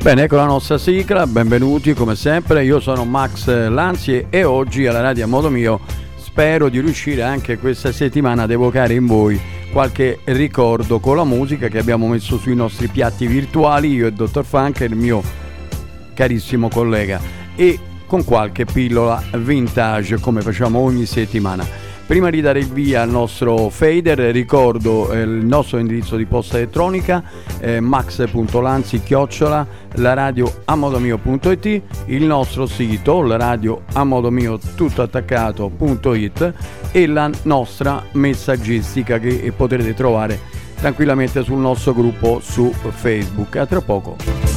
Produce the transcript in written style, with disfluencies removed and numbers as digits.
Bene, ecco la nostra sigla, benvenuti come sempre, io sono Max Lanzi e oggi alla radio a modo mio spero di riuscire anche questa settimana ad evocare in voi qualche ricordo con la musica che abbiamo messo sui nostri piatti virtuali, io e Dr. Funk e il mio carissimo collega, e con qualche pillola vintage come facciamo ogni settimana. Prima di dare il via al nostro fader ricordo il nostro indirizzo di posta elettronica max.lanzi@laradioamodomio.it, il nostro sito laradioamodomio tuttoattaccato.it e la nostra messaggistica che potrete trovare tranquillamente sul nostro gruppo su Facebook. A tra poco.